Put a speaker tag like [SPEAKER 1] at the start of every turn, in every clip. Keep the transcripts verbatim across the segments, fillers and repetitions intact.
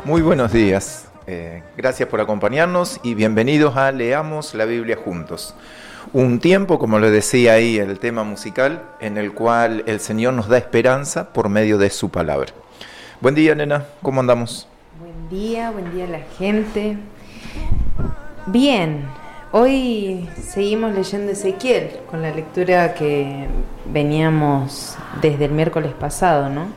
[SPEAKER 1] Muy buenos días, eh, gracias por acompañarnos y bienvenidos a Leamos la Biblia Juntos. Un tiempo, como lo decía ahí el tema musical, en el cual el Señor nos da esperanza por medio de su palabra. Buen día, nena, ¿cómo andamos?
[SPEAKER 2] Buen día, buen día a la gente. Bien, hoy seguimos leyendo Ezequiel con la lectura que veníamos desde el miércoles pasado, ¿no?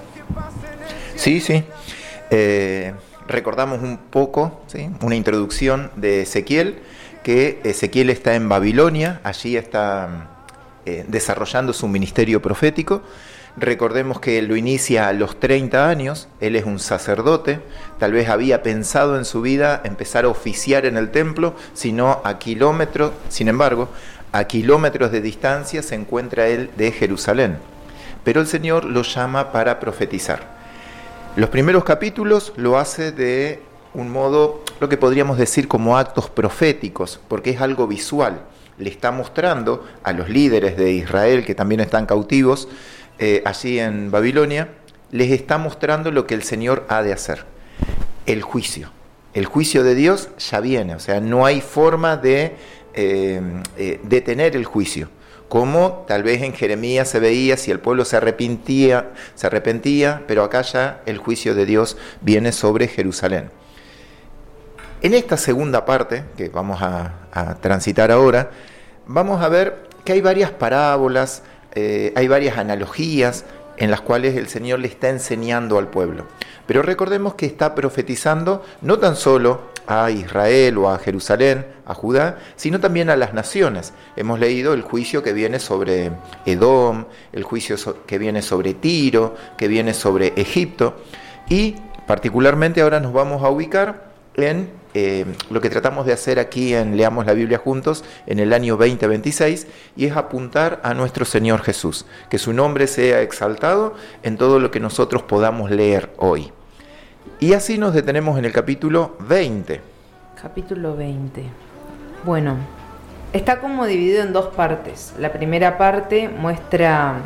[SPEAKER 1] Sí, sí. Eh, recordamos un poco, ¿sí?, una introducción de Ezequiel, que Ezequiel está en Babilonia, allí está eh, desarrollando su ministerio profético. Recordemos que él lo inicia a los treinta años, él es un sacerdote, tal vez había pensado en su vida empezar a oficiar en el templo, sino a kilómetros, sin embargo, a kilómetros de distancia se encuentra él de Jerusalén. Pero el Señor lo llama para profetizar. Los primeros capítulos lo hace de un modo, lo que podríamos decir como actos proféticos, porque es algo visual. Le está mostrando a los líderes de Israel, que también están cautivos eh, allí en Babilonia, les está mostrando lo que el Señor ha de hacer. El juicio. El juicio de Dios ya viene, o sea, no hay forma de eh, eh, detener el juicio. Como tal vez en Jeremías se veía si el pueblo se arrepentía, se arrepentía, pero acá ya el juicio de Dios viene sobre Jerusalén. En esta segunda parte, que vamos a, a transitar ahora, vamos a ver que hay varias parábolas, eh, hay varias analogías en las cuales el Señor le está enseñando al pueblo. Pero recordemos que está profetizando no tan solo a Israel o a Jerusalén, a Judá, sino también a las naciones. Hemos leído el juicio que viene sobre Edom, el juicio que viene sobre Tiro, que viene sobre Egipto, y particularmente ahora nos vamos a ubicar en eh, lo que tratamos de hacer aquí en Leamos la Biblia Juntos en el año veinte veintiséis, y es apuntar a nuestro Señor Jesús, que su nombre sea exaltado en todo lo que nosotros podamos leer hoy. Y así nos detenemos en el capítulo veinte.
[SPEAKER 2] Capítulo veinte. Bueno, está como dividido en dos partes. La primera parte muestra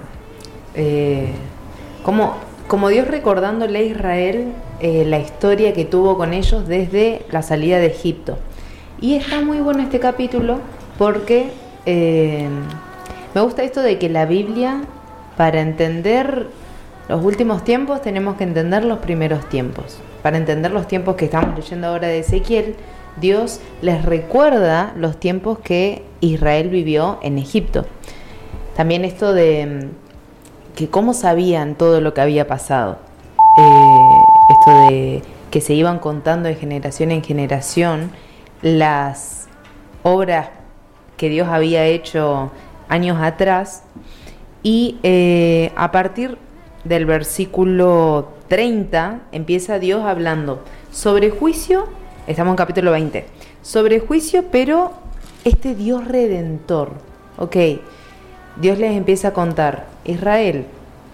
[SPEAKER 2] eh, cómo, cómo Dios recordándole a Israel eh, la historia que tuvo con ellos desde la salida de Egipto. Y está muy bueno este capítulo porque eh, me gusta esto de que la Biblia, para entender los últimos tiempos, tenemos que entender los primeros tiempos. Para entender los tiempos que estamos leyendo ahora de Ezequiel, Dios les recuerda los tiempos que Israel vivió en Egipto. También esto de que cómo sabían todo lo que había pasado. Eh, esto de que se iban contando de generación en generación las obras que Dios había hecho años atrás. Y eh, a partir del versículo treinta empieza Dios hablando sobre juicio. Estamos en capítulo veinte, sobre juicio, pero este Dios redentor. Ok, Dios les empieza a contar: Israel,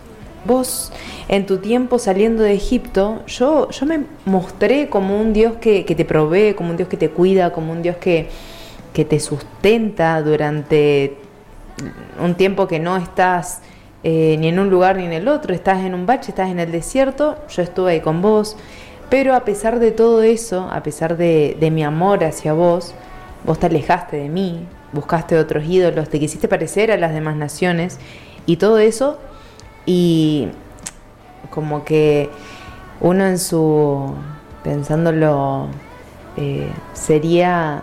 [SPEAKER 2] vos en tu tiempo saliendo de Egipto, yo, yo me mostré como un Dios que, que te provee, como un Dios que te cuida, como un Dios que, que te sustenta durante un tiempo que no estás Eh, ni en un lugar ni en el otro, estás en un bache, estás en el desierto, yo estuve ahí con vos. Pero a pesar de todo eso, a pesar de, de mi amor hacia vos, vos te alejaste de mí, buscaste otros ídolos, te quisiste parecer a las demás naciones y todo eso. Y como que uno en su, pensándolo, eh, sería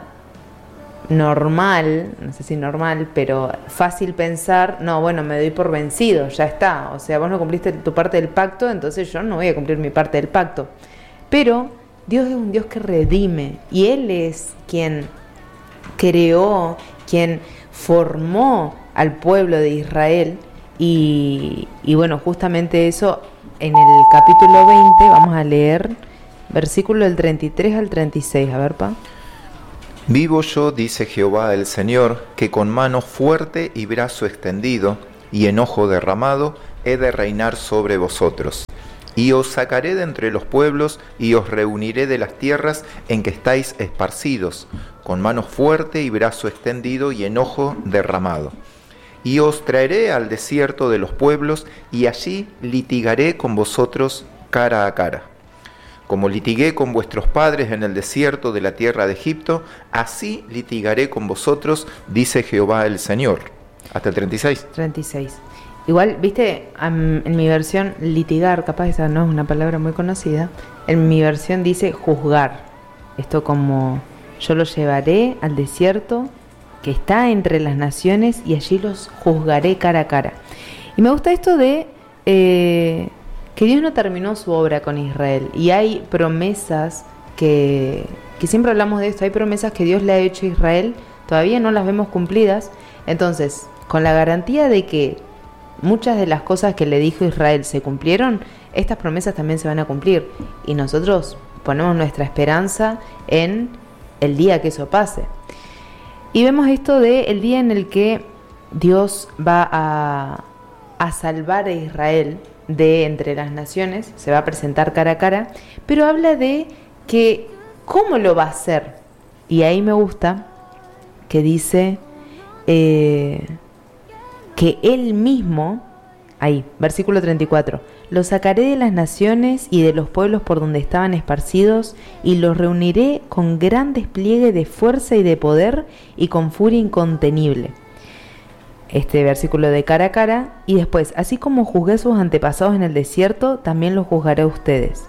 [SPEAKER 2] normal, no sé si normal, pero fácil pensar: no, bueno, me doy por vencido, ya está, o sea, vos no cumpliste tu parte del pacto, entonces yo no voy a cumplir mi parte del pacto. Pero Dios es un Dios que redime, y Él es quien creó, quien formó al pueblo de Israel, y, y bueno, justamente eso en el capítulo veinte vamos a leer versículo del treinta y tres al treinta y seis, a ver, pa.
[SPEAKER 1] Vivo yo, dice Jehová el Señor, que con mano fuerte y brazo extendido y enojo derramado he de reinar sobre vosotros. Y os sacaré de entre los pueblos y os reuniré de las tierras en que estáis esparcidos, con mano fuerte y brazo extendido y enojo derramado. Y os traeré al desierto de los pueblos y allí litigaré con vosotros cara a cara. Como litigué con vuestros padres en el desierto de la tierra de Egipto, así litigaré con vosotros, dice Jehová el Señor. Hasta el treinta y seis.
[SPEAKER 2] treinta y seis. Igual, viste, um, en mi versión litigar, capaz esa no es una palabra muy conocida, en mi versión dice juzgar. Esto como yo los llevaré al desierto que está entre las naciones y allí los juzgaré cara a cara. Y me gusta esto de eh, que Dios no terminó su obra con Israel. Y hay promesas que, que siempre hablamos de esto, hay promesas que Dios le ha hecho a Israel, todavía no las vemos cumplidas. Entonces, con la garantía de que muchas de las cosas que le dijo Israel se cumplieron, estas promesas también se van a cumplir. Y nosotros ponemos nuestra esperanza en el día que eso pase. Y vemos esto de el día en el que Dios va a, a salvar a Israel de entre las naciones, se va a presentar cara a cara, pero habla de que cómo lo va a hacer. Y ahí me gusta que dice eh, que Él mismo, ahí, versículo treinta y cuatro, los sacaré de las naciones y de los pueblos por donde estaban esparcidos, y los reuniré con gran despliegue de fuerza y de poder y con furia incontenible. Este versículo de cara a cara, y después, así como juzgué a sus antepasados en el desierto, también los juzgaré a ustedes.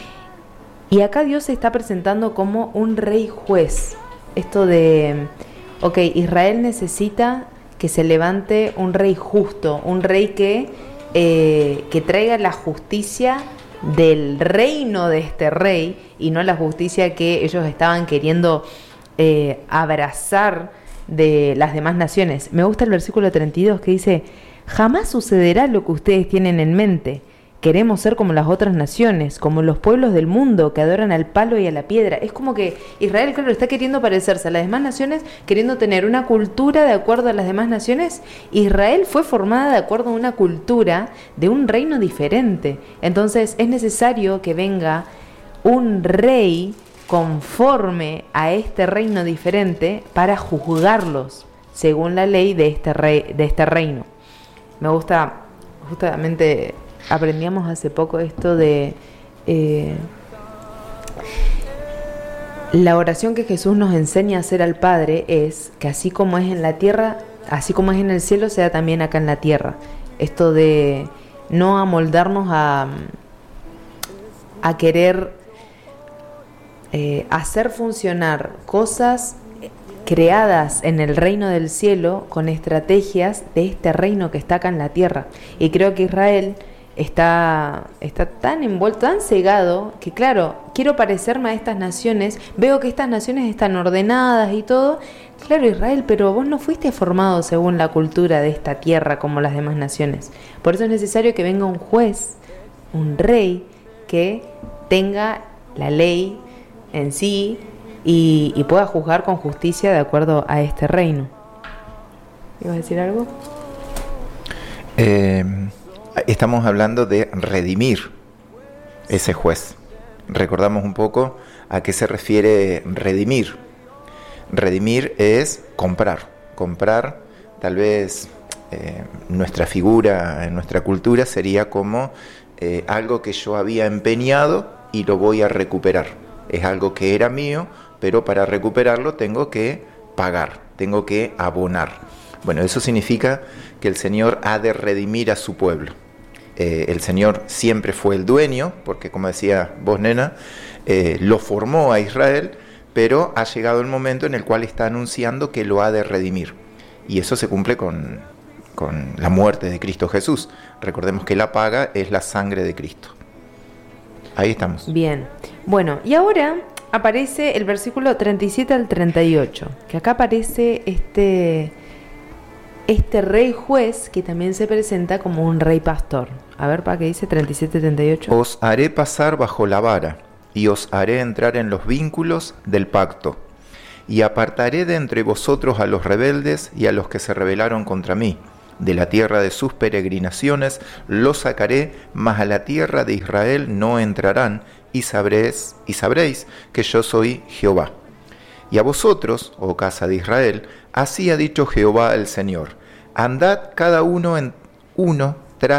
[SPEAKER 2] Y acá Dios se está presentando como un rey juez. Esto de, ok, Israel necesita que se levante un rey justo, un rey que, eh, que traiga la justicia del reino de este rey y no la justicia que ellos estaban queriendo eh, abrazar de las demás naciones. Me gusta el versículo treinta y dos que dice: jamás sucederá lo que ustedes tienen en mente. Queremos ser como las otras naciones, como los pueblos del mundo que adoran al palo y a la piedra. Es como que Israel, claro, está queriendo parecerse a las demás naciones, queriendo tener una cultura de acuerdo a las demás naciones. Israel fue formada de acuerdo a una cultura de un reino diferente. Entonces es necesario que venga un rey conforme a este reino diferente para juzgarlos según la ley de este rey, de este reino. Me gusta, justamente aprendíamos hace poco esto de eh, la oración que Jesús nos enseña a hacer al Padre es que así como es en la tierra, así como es en el cielo, sea también acá en la tierra. Esto de no amoldarnos a, a querer Eh, hacer funcionar cosas creadas en el reino del cielo con estrategias de este reino que está acá en la tierra. Y creo que Israel está, está tan envuelto, tan cegado, que claro, quiero parecerme a estas naciones, veo que estas naciones están ordenadas y todo. Claro, Israel, pero vos no fuiste formado según la cultura de esta tierra como las demás naciones. Por eso es necesario que venga un juez, un rey, que tenga la ley en sí y, y pueda juzgar con justicia de acuerdo a este reino. ¿Ibas a decir algo?
[SPEAKER 1] Eh, estamos hablando de redimir ese juez. Recordamos un poco a qué se refiere redimir. Redimir es comprar. Comprar, tal vez eh, nuestra figura, en nuestra cultura sería como eh, algo que yo había empeñado y lo voy a recuperar. Es algo que era mío, pero para recuperarlo tengo que pagar, tengo que abonar. Bueno, eso significa que el Señor ha de redimir a su pueblo. Eh, el Señor siempre fue el dueño, porque como decía vos, nena, eh, lo formó a Israel, pero ha llegado el momento en el cual está anunciando que lo ha de redimir. Y eso se cumple con, con la muerte de Cristo Jesús. Recordemos que la paga es la sangre de Cristo. Ahí estamos.
[SPEAKER 2] Bien. Bueno, y ahora aparece el versículo treinta y siete al treinta y ocho, que acá aparece este, este rey juez que también se presenta como un rey pastor. A ver, ¿para qué dice treinta y siete y treinta y ocho?
[SPEAKER 1] Os haré pasar bajo la vara, y os haré entrar en los vínculos del pacto, y apartaré de entre vosotros a los rebeldes y a los que se rebelaron contra mí. De la tierra de sus peregrinaciones los sacaré, mas a la tierra de Israel no entrarán, y sabréis, y sabréis que yo soy Jehová. Y a vosotros, oh casa de Israel, así ha dicho Jehová el Señor: andad cada uno en uno tras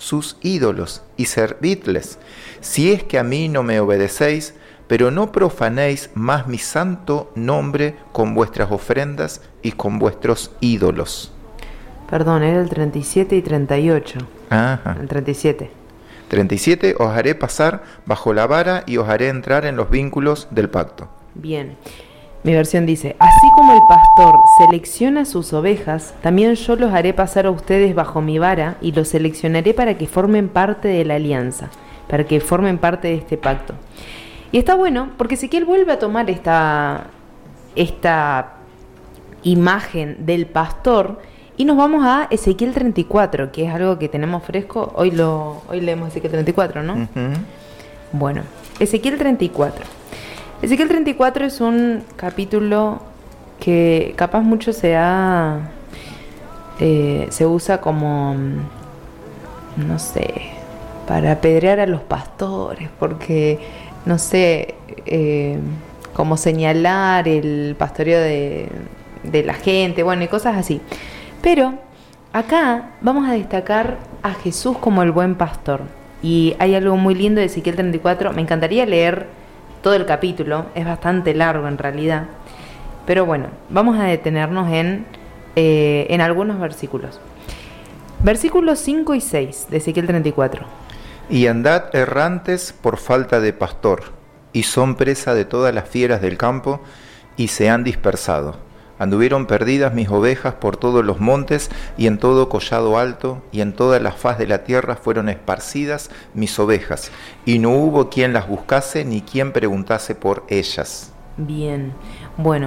[SPEAKER 1] sus ídolos y servidles, si es que a mí no me obedecéis, pero no profanéis más mi santo nombre con vuestras ofrendas y con vuestros ídolos.
[SPEAKER 2] Perdón, era el treinta y siete y treinta y ocho.
[SPEAKER 1] Ajá.
[SPEAKER 2] El treinta y siete.
[SPEAKER 1] treinta y siete, os haré pasar bajo la vara y os haré entrar en los vínculos del pacto.
[SPEAKER 2] Bien. Mi versión dice, así como el pastor selecciona sus ovejas, también yo los haré pasar a ustedes bajo mi vara y los seleccionaré para que formen parte de la alianza, para que formen parte de este pacto. Y está bueno porque Ezequiel vuelve a tomar esta, esta imagen del pastor y nos vamos a Ezequiel treinta y cuatro, que es algo que tenemos fresco. Hoy, lo, hoy leemos Ezequiel treinta y cuatro, ¿no? Uh-huh. Bueno, Ezequiel treinta y cuatro. Ezequiel treinta y cuatro es un capítulo que capaz mucho se ha, eh, se usa como, no sé, para apedrear a los pastores, porque, no sé, eh, como señalar el pastoreo de, de la gente, bueno, y cosas así. Pero acá vamos a destacar a Jesús como el buen pastor. Y hay algo muy lindo de Ezequiel treinta y cuatro, me encantaría leer todo el capítulo, es bastante largo en realidad, pero bueno, vamos a detenernos en, eh, en algunos versículos. Versículos cinco y seis de Ezequiel treinta y cuatro.
[SPEAKER 1] Y andad errantes por falta de pastor, y son presa de todas las fieras del campo, y se han dispersado. Anduvieron perdidas mis ovejas por todos los montes, y en todo collado alto, y en toda la faz de la tierra fueron esparcidas mis ovejas, y no hubo quien las buscase, ni quien preguntase por ellas.
[SPEAKER 2] Bien, bueno,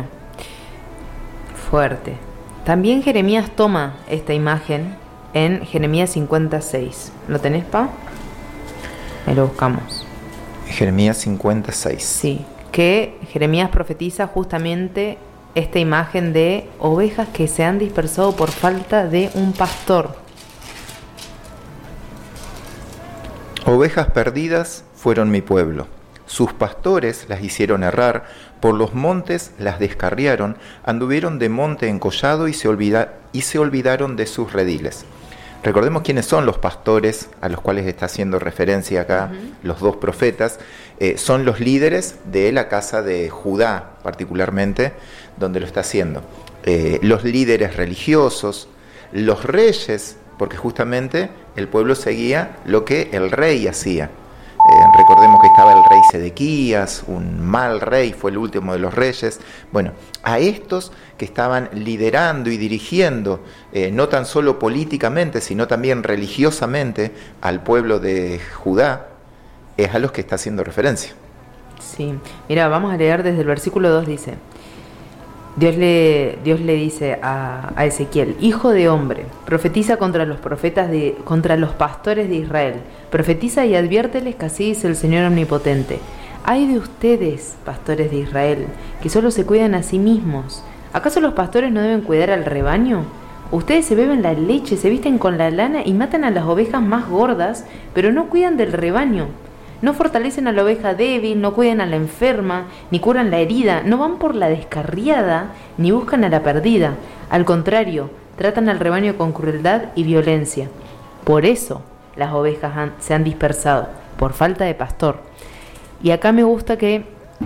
[SPEAKER 2] fuerte. También Jeremías toma esta imagen en Jeremías cincuenta y seis. ¿Lo tenés, Pa? Ahí lo buscamos.
[SPEAKER 1] Jeremías cincuenta y seis.
[SPEAKER 2] Sí, que Jeremías profetiza justamente esta imagen de ovejas que se han dispersado por falta de un pastor.
[SPEAKER 1] Ovejas perdidas fueron mi pueblo. Sus pastores las hicieron errar, por los montes las descarriaron, anduvieron de monte en collado y se, olvida, y se olvidaron de sus rediles. Recordemos quiénes son los pastores a los cuales está haciendo referencia acá uh-huh. los dos profetas. Eh, son los líderes de la casa de Judá, particularmente, donde lo está haciendo. Eh, los líderes religiosos, los reyes, porque justamente el pueblo seguía lo que el rey hacía. Eh, recordemos que estaba el rey Sedequías, un mal rey, fue el último de los reyes. Bueno, a estos que estaban liderando y dirigiendo, eh, no tan solo políticamente, sino también religiosamente, al pueblo de Judá, es a los que está haciendo referencia.
[SPEAKER 2] Sí, mira, vamos a leer desde el versículo dos, dice... Dios le, Dios le dice a, a Ezequiel, hijo de hombre, profetiza contra los profetas de, contra los pastores de Israel, profetiza y adviérteles que así dice el Señor Omnipotente. Ay de ustedes, pastores de Israel, que solo se cuidan a sí mismos. ¿Acaso los pastores no deben cuidar al rebaño? Ustedes se beben la leche, se visten con la lana y matan a las ovejas más gordas, pero no cuidan del rebaño. No fortalecen a la oveja débil, no cuidan a la enferma, ni curan la herida, no van por la descarriada, ni buscan a la perdida. Al contrario, tratan al rebaño con crueldad y violencia. Por eso las ovejas han, se han dispersado, por falta de pastor. Y acá me gusta que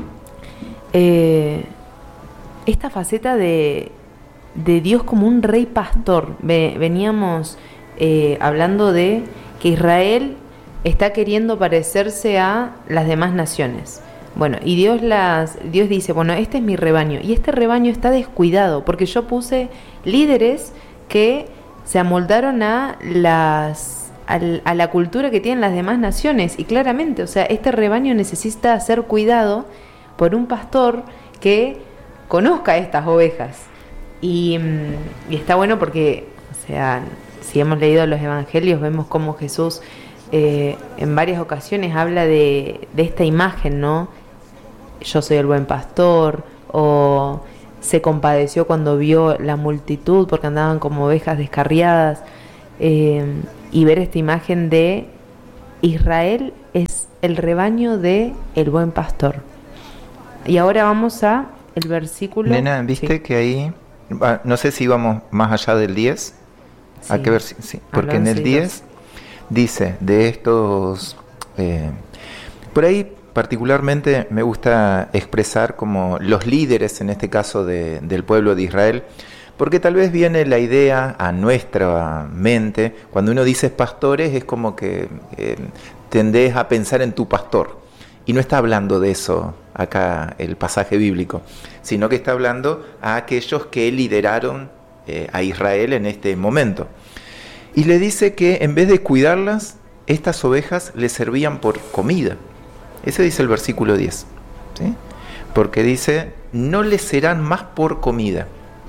[SPEAKER 2] eh, esta faceta de, de Dios como un rey pastor, ve, veníamos eh, hablando de que Israel está queriendo parecerse a las demás naciones. Bueno, y Dios las Dios dice, bueno, este es mi rebaño, y este rebaño está descuidado, porque yo puse líderes que se amoldaron a las a, a la cultura que tienen las demás naciones, y claramente, o sea, este rebaño necesita ser cuidado por un pastor que conozca a estas ovejas. Y, y está bueno porque, o sea, si hemos leído los evangelios, vemos cómo Jesús Eh, en varias ocasiones habla de, de esta imagen, ¿no? Yo soy el buen pastor, o se compadeció cuando vio la multitud porque andaban como ovejas descarriadas, eh, y ver esta imagen de Israel es el rebaño de el buen pastor. Y ahora vamos a el versículo.
[SPEAKER 1] Nena, ¿viste sí. que ahí, no sé si íbamos más allá del diez?
[SPEAKER 2] Sí.
[SPEAKER 1] ¿A qué versículo? Sí, porque en el diez dice de estos, eh, por ahí particularmente me gusta expresar como los líderes, en este caso de, del pueblo de Israel, porque tal vez viene la idea a nuestra mente, cuando uno dice pastores es como que eh, tendés a pensar en tu pastor, y no está hablando de eso acá el pasaje bíblico, sino que está hablando a aquellos que lideraron eh, a Israel en este momento. Y le dice que en vez de cuidarlas, estas ovejas le servían por comida. Ese dice el versículo diez, ¿sí? Porque dice, no les serán más por comida.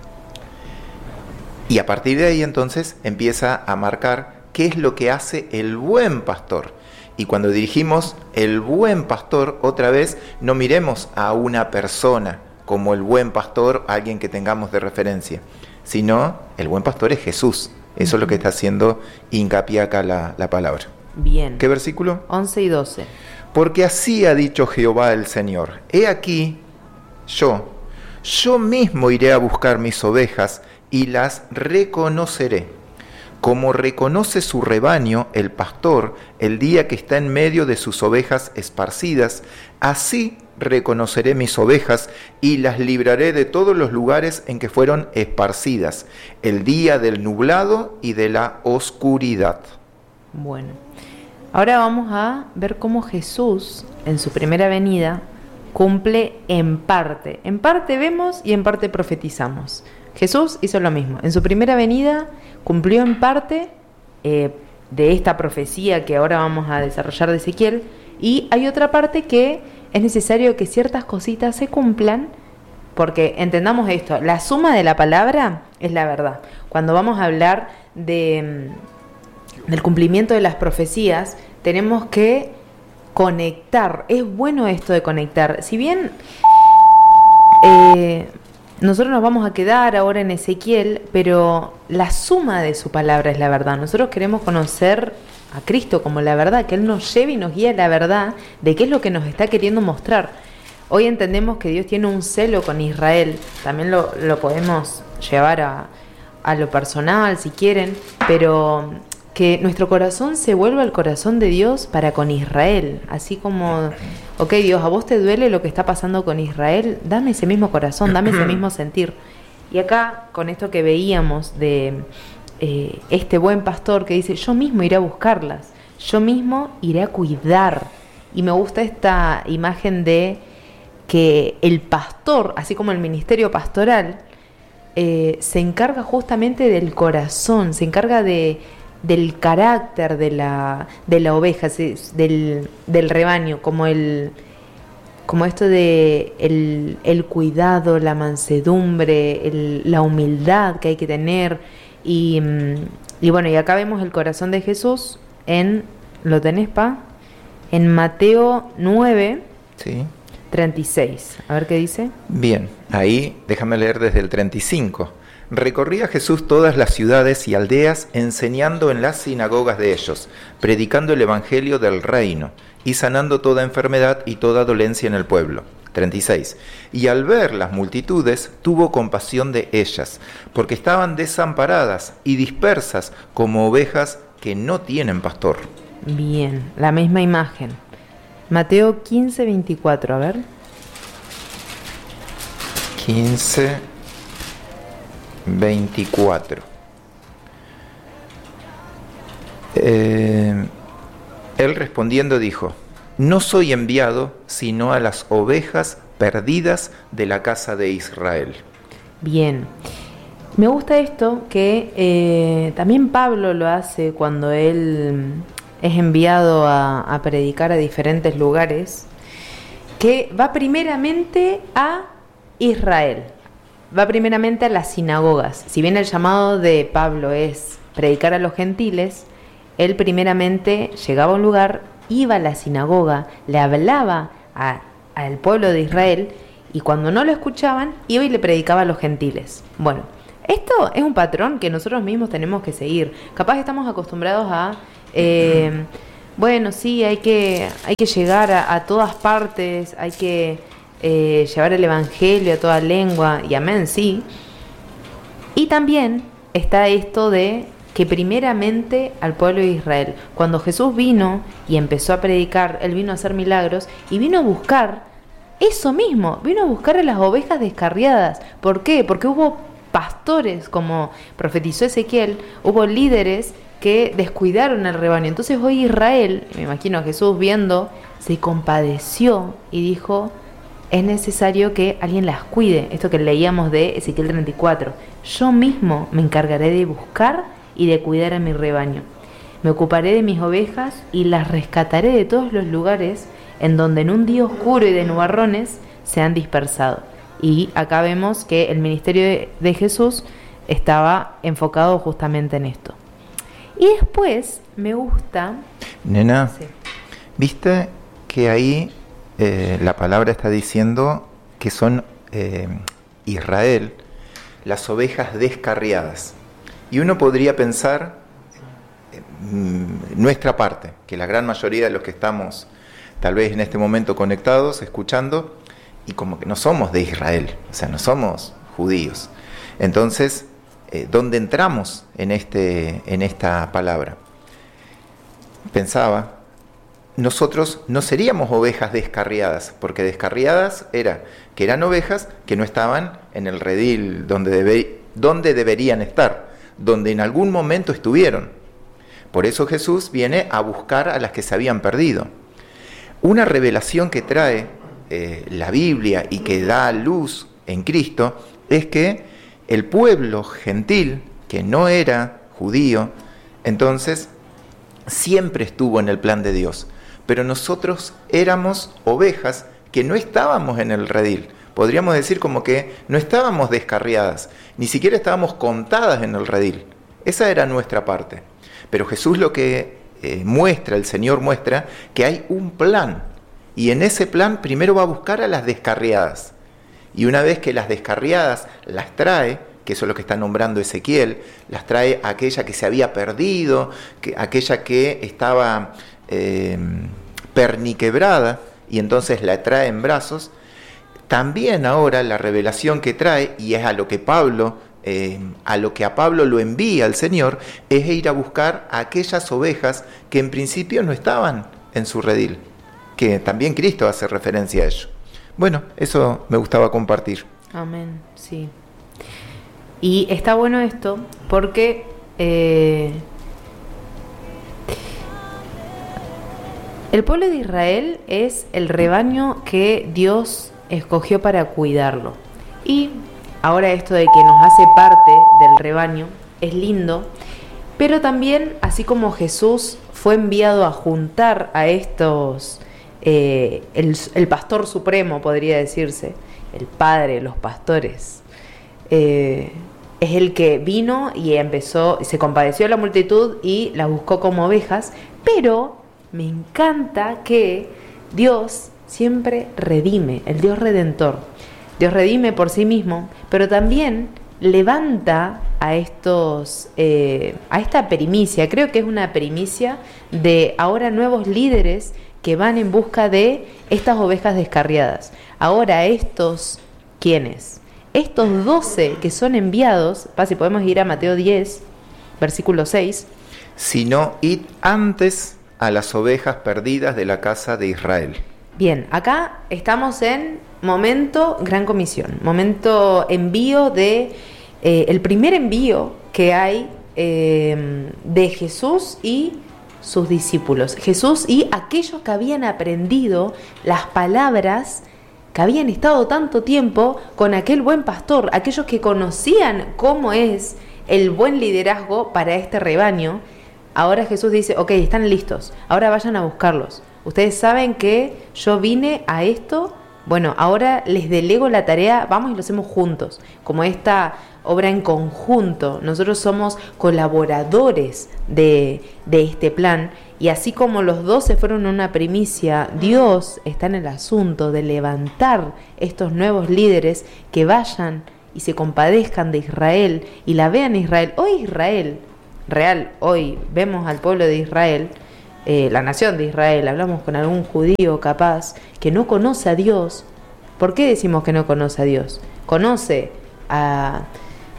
[SPEAKER 1] Y a partir de ahí entonces empieza a marcar qué es lo que hace el buen pastor. Y cuando dirigimos el buen pastor, otra vez, no miremos a una persona como el buen pastor, alguien que tengamos de referencia, sino el buen pastor es Jesús. Eso uh-huh. es lo que está haciendo hincapié acá la, la palabra.
[SPEAKER 2] Bien.
[SPEAKER 1] ¿Qué versículo?
[SPEAKER 2] once y doce.
[SPEAKER 1] Porque así ha dicho Jehová el Señor, he aquí, yo, yo mismo iré a buscar mis ovejas y las reconoceré, como reconoce su rebaño el pastor el día que está en medio de sus ovejas esparcidas, así reconoceré mis ovejas y las libraré de todos los lugares en que fueron esparcidas, el día del nublado y de la oscuridad.
[SPEAKER 2] Bueno. Ahora vamos a ver cómo Jesús, en su primera venida, cumple en parte. En parte vemos y en parte profetizamos. Jesús hizo lo mismo. En su primera venida cumplió en parte eh, de esta profecía que ahora vamos a desarrollar de Ezequiel, y hay otra parte que es necesario que ciertas cositas se cumplan, porque entendamos esto, la suma de la palabra es la verdad. Cuando vamos a hablar de... del cumplimiento de las profecías, tenemos que conectar. Es bueno esto de conectar. Si bien eh, nosotros nos vamos a quedar ahora en Ezequiel, pero la suma de su palabra es la verdad. Nosotros queremos conocer a Cristo como la verdad, que Él nos lleve y nos guíe a la verdad de qué es lo que nos está queriendo mostrar. Hoy entendemos que Dios tiene un celo con Israel. También lo, lo podemos llevar a, a lo personal, si quieren, pero que nuestro corazón se vuelva el corazón de Dios para con Israel, así como, ok Dios, a vos te duele lo que está pasando con Israel, dame ese mismo corazón, dame ese mismo sentir. Y acá, con esto que veíamos de eh, este buen pastor que dice, yo mismo iré a buscarlas, yo mismo iré a cuidar. Y me gusta esta imagen de que el pastor, así como el ministerio pastoral, eh, se encarga justamente del corazón, se encarga de del carácter de la de la oveja, del, del rebaño, como el como esto de el, el cuidado, la mansedumbre, el, la humildad que hay que tener, y, y bueno, y acá vemos el corazón de Jesús en, ¿lo tenés, pa? En Mateo nueve,
[SPEAKER 1] sí.
[SPEAKER 2] treinta y seis, a ver qué dice.
[SPEAKER 1] Bien, ahí déjame leer desde el treinta y cinco. Recorría Jesús todas las ciudades y aldeas, enseñando en las sinagogas de ellos, predicando el evangelio del reino y sanando toda enfermedad y toda dolencia en el pueblo. treinta y seis. Y al ver las multitudes, tuvo compasión de ellas, porque estaban desamparadas y dispersas como ovejas que no tienen pastor.
[SPEAKER 2] Bien, la misma imagen. Mateo quince, veinticuatro, a ver.
[SPEAKER 1] quince, veinticuatro. Eh, él respondiendo dijo, no soy enviado sino a las ovejas perdidas de la casa de Israel.
[SPEAKER 2] Bien, me gusta esto que eh, también Pablo lo hace cuando él es enviado a, a predicar a diferentes lugares, que va primeramente a Israel. Va primeramente a las sinagogas. Si bien el llamado de Pablo es predicar a los gentiles, él primeramente llegaba a un lugar, iba a la sinagoga, le hablaba a, al pueblo de Israel, y cuando no lo escuchaban, iba y le predicaba a los gentiles. Bueno, esto es un patrón que nosotros mismos tenemos que seguir. Capaz estamos acostumbrados a, eh, bueno, sí, hay que, hay que llegar a, a todas partes, hay que Eh, llevar el evangelio a toda lengua, y amén, sí. Y también está esto de que primeramente al pueblo de Israel. Cuando Jesús vino y empezó a predicar, Él vino a hacer milagros y vino a buscar eso mismo, vino a buscar a las ovejas descarriadas. ¿Por qué? Porque hubo pastores, como profetizó Ezequiel, hubo líderes que descuidaron el rebaño. Entonces hoy Israel, me imagino a Jesús viendo, se compadeció y dijo, es necesario que alguien las cuide. Esto que leíamos de Ezequiel treinta y cuatro. Yo mismo me encargaré de buscar y de cuidar a mi rebaño. Me ocuparé de mis ovejas y las rescataré de todos los lugares en donde en un día oscuro y de nubarrones se han dispersado. Y acá vemos que el ministerio de, de Jesús estaba enfocado justamente en esto. Y después me gusta...
[SPEAKER 1] Nena,
[SPEAKER 2] sí.
[SPEAKER 1] ¿Viste que ahí eh, la palabra está diciendo que son eh, Israel, las ovejas descarriadas? Y uno podría pensar, eh, nuestra parte, que la gran mayoría de los que estamos tal vez en este momento conectados, escuchando, y como que no somos de Israel, o sea, no somos judíos. Entonces, eh, ¿dónde entramos en, este, en esta palabra? Pensaba, nosotros no seríamos ovejas descarriadas, porque descarriadas era que eran ovejas que no estaban en el redil donde, debe, donde deberían estar, donde en algún momento estuvieron. Por eso Jesús viene a buscar a las que se habían perdido. Una revelación que trae eh, la Biblia y que da luz en Cristo es que el pueblo gentil, que no era judío, entonces siempre estuvo en el plan de Dios. Pero nosotros éramos ovejas que no estábamos en el redil. Podríamos decir como que no estábamos descarriadas, ni siquiera estábamos contadas en el redil. Esa era nuestra parte. Pero Jesús lo que eh, muestra, el Señor muestra, que hay un plan. Y en ese plan primero va a buscar a las descarriadas. Y una vez que las descarriadas las trae, que eso es lo que está nombrando Ezequiel, las trae a aquella que se había perdido, que, aquella que estaba eh, perniquebrada, y entonces la trae en brazos. También ahora la revelación que trae, y es a lo que Pablo, eh, a lo que a Pablo lo envía el Señor, es ir a buscar a aquellas ovejas que en principio no estaban en su redil, que también Cristo hace referencia a ello. Bueno, eso me gustaba compartir.
[SPEAKER 2] Amén, sí. Y está bueno esto porque eh, el pueblo de Israel es el rebaño que Dios escogió para cuidarlo. Y ahora esto de que nos hace parte del rebaño es lindo, pero también, así como Jesús fue enviado a juntar a estos, eh, el, el pastor supremo, podría decirse, el padre de los pastores, eh, es el que vino y empezó, se compadeció de la multitud y la buscó como ovejas, pero me encanta que Dios siempre redime, el Dios redentor. Dios redime por sí mismo, pero también levanta a estos, eh, a esta primicia, creo que es una primicia de ahora nuevos líderes que van en busca de estas ovejas descarriadas. Ahora estos, ¿quiénes? Estos doce que son enviados, si podemos ir a Mateo diez, versículo seis.
[SPEAKER 1] Sino id antes a las ovejas perdidas de la casa de Israel.
[SPEAKER 2] Bien, acá estamos en momento gran comisión, momento envío de, eh, el primer envío que hay eh, de Jesús y sus discípulos. Jesús y aquellos que habían aprendido las palabras, que habían estado tanto tiempo con aquel buen pastor, aquellos que conocían cómo es el buen liderazgo para este rebaño. Ahora Jesús dice, ok, están listos, ahora vayan a buscarlos. Ustedes saben que yo vine a esto, bueno, ahora les delego la tarea, vamos y lo hacemos juntos, como esta obra en conjunto. Nosotros somos colaboradores de, de este plan, y así como los doce fueron una primicia, Dios está en el asunto de levantar estos nuevos líderes que vayan y se compadezcan de Israel y la vean Israel. Hoy Israel, real, hoy vemos al pueblo de Israel, eh, la nación de Israel, hablamos con algún judío capaz que no conoce a Dios. ¿Por qué decimos que no conoce a Dios? Conoce a,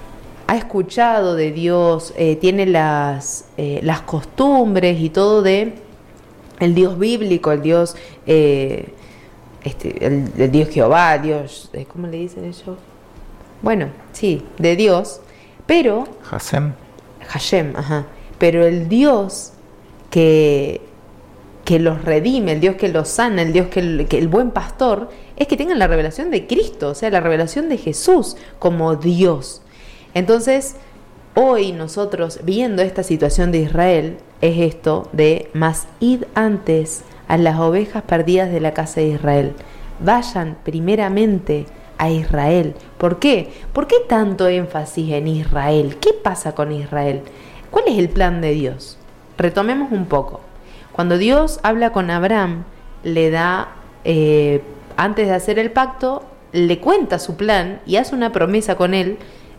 [SPEAKER 2] ha escuchado de Dios, eh, tiene las, eh, las costumbres y todo de el Dios bíblico, el Dios, eh, este, el, el Dios Jehová, Dios, eh, ¿cómo le dicen ellos? Bueno, sí, de Dios, pero...
[SPEAKER 1] Hashem.
[SPEAKER 2] Hashem, ajá. Pero el Dios que, que los redime, el Dios que los sana, el Dios que el, que el buen pastor, es que tengan la revelación de Cristo, o sea, la revelación de Jesús como Dios. Entonces, hoy nosotros, viendo esta situación de Israel, es esto de, mas id antes a las ovejas perdidas de la casa de Israel. Vayan primeramente a Israel. ¿Por qué? ¿Por qué tanto énfasis en Israel? ¿Qué pasa con Israel? ¿Cuál es el plan de Dios? Retomemos un poco. Cuando Dios habla con Abraham, le da, eh, antes de hacer el pacto, le cuenta su plan y hace una promesa con él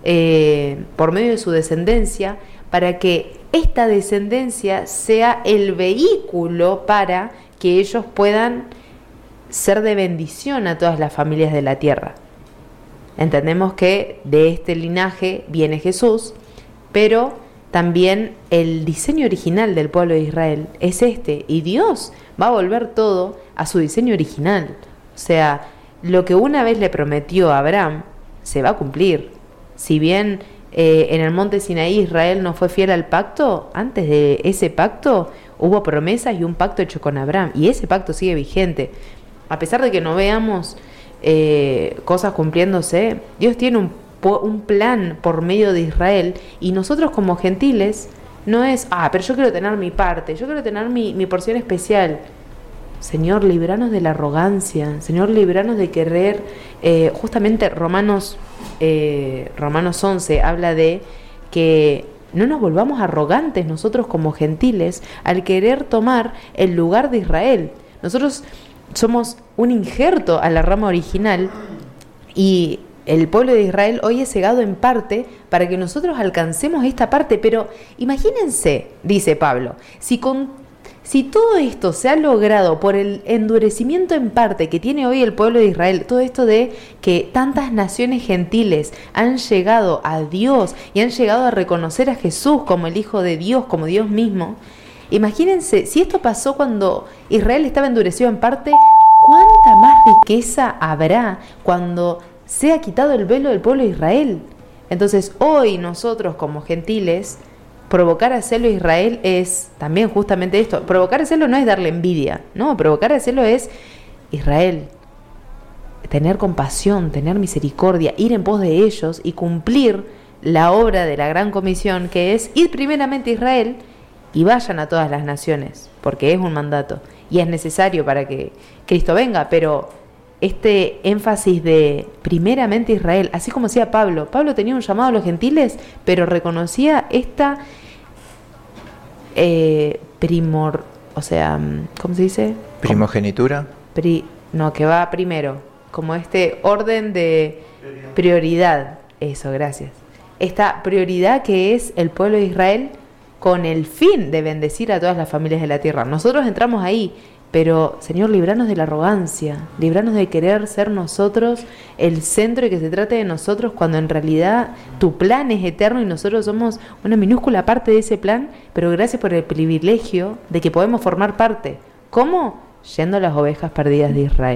[SPEAKER 2] eh, por medio de su descendencia, para que esta descendencia sea el vehículo para que ellos puedan ser de bendición a todas las familias de la tierra. Entendemos que de este linaje viene Jesús, pero también el diseño original del pueblo de Israel es este, y Dios va a volver todo a su diseño original. O sea, lo que una vez le prometió a Abraham se va a cumplir. Si bien eh, en el monte Sinaí Israel no fue fiel al pacto, antes de ese pacto hubo promesas y un pacto hecho con Abraham, y ese pacto sigue vigente. A pesar de que no veamos eh, cosas cumpliéndose, Dios tiene un, un plan por medio de Israel, y nosotros como gentiles no es, ah, pero yo quiero tener mi parte, yo quiero tener mi, mi porción especial. Señor, libranos de la arrogancia, Señor, libranos de querer, eh, justamente Romanos, eh, Romanos once habla de que no nos volvamos arrogantes nosotros como gentiles al querer tomar el lugar de Israel. Nosotros somos un injerto a la rama original, y el pueblo de Israel hoy es cegado en parte para que nosotros alcancemos esta parte. Pero imagínense, dice Pablo, si con Si todo esto se ha logrado por el endurecimiento en parte que tiene hoy el pueblo de Israel, todo esto de que tantas naciones gentiles han llegado a Dios y han llegado a reconocer a Jesús como el Hijo de Dios, como Dios mismo, imagínense, si esto pasó cuando Israel estaba endurecido en parte, ¿cuánta más riqueza habrá cuando sea quitado el velo del pueblo de Israel? Entonces, hoy nosotros como gentiles, provocar a celo a Israel es también justamente esto. Provocar a celo no es darle envidia, no, provocar a celo es Israel, tener compasión, tener misericordia, ir en pos de ellos y cumplir la obra de la gran comisión, que es ir primeramente a Israel y vayan a todas las naciones, porque es un mandato y es necesario para que Cristo venga. Pero este énfasis de primeramente Israel, así como decía Pablo, Pablo tenía un llamado a los gentiles, pero reconocía esta eh, primor, o sea, ¿cómo se dice?
[SPEAKER 1] Primogenitura.
[SPEAKER 2] Pri, no, que va primero, como este orden de prioridad. prioridad. Eso, gracias. Esta prioridad que es el pueblo de Israel, con el fin de bendecir a todas las familias de la tierra. Nosotros entramos ahí, pero, Señor, libranos de la arrogancia, libranos de querer ser nosotros el centro y que se trate de nosotros, cuando en realidad tu plan es eterno y nosotros somos una minúscula parte de ese plan, pero gracias por el privilegio de que podemos formar parte. ¿Cómo? Yendo a las ovejas perdidas de Israel.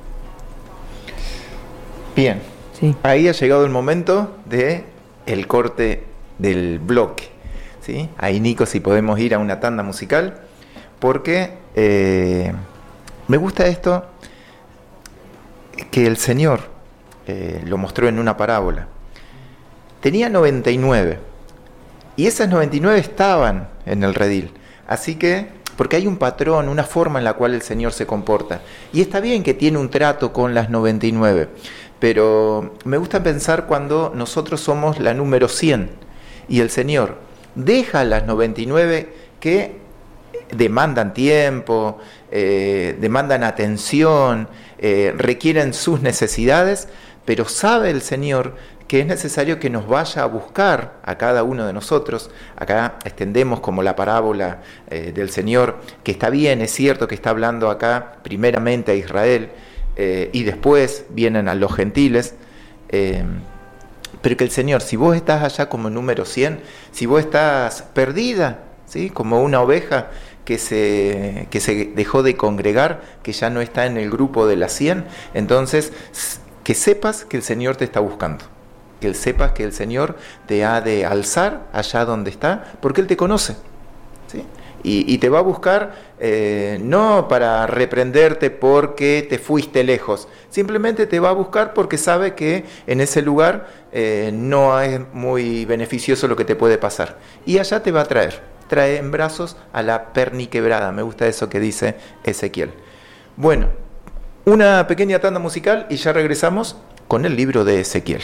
[SPEAKER 1] Bien,
[SPEAKER 2] sí.
[SPEAKER 1] Ahí ha llegado el momento de el corte del bloque, ¿sí? Ahí, Nico, si podemos ir a una tanda musical, porque eh, me gusta esto que el Señor eh, lo mostró en una parábola. Tenía noventa y nueve y esas noventa y nueve estaban en el redil, así que, porque hay un patrón, una forma en la cual el Señor se comporta, y está bien que tiene un trato con las noventa y nueve, pero me gusta pensar cuando nosotros somos la número cien y el Señor deja a las noventa y nueve que demandan tiempo, eh, demandan atención, eh, requieren sus necesidades, pero sabe el Señor que es necesario que nos vaya a buscar a cada uno de nosotros. Acá extendemos como la parábola eh, del Señor, que está bien, es cierto que está hablando acá primeramente a Israel, eh, y después vienen a los gentiles, eh, pero que el Señor, si vos estás allá como número cien, si vos estás perdida, ¿sí? Como una oveja que se, que se dejó de congregar, que ya no está en el grupo de las cien, entonces que sepas que el Señor te está buscando, que sepas que el Señor te ha de alzar allá donde está, porque Él te conoce, ¿sí? Y, y te va a buscar eh, no para reprenderte porque te fuiste lejos, simplemente te va a buscar porque sabe que en ese lugar eh, no es muy beneficioso lo que te puede pasar. Y allá te va a traer, trae en brazos a la perniquebrada, me gusta eso que dice Ezequiel. Bueno, una pequeña tanda musical y ya regresamos con el libro de Ezequiel.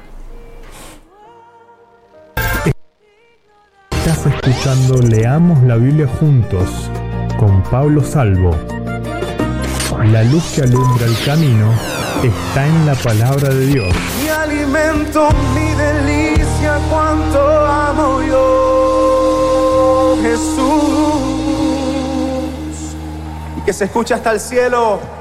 [SPEAKER 3] Estás escuchando Leamos la Biblia Juntos con Pablo Salvo. La luz que alumbra el camino está en la palabra de Dios.
[SPEAKER 4] Mi alimento, mi delicia, cuánto amo yo, Jesús. Y que se escucha hasta el cielo.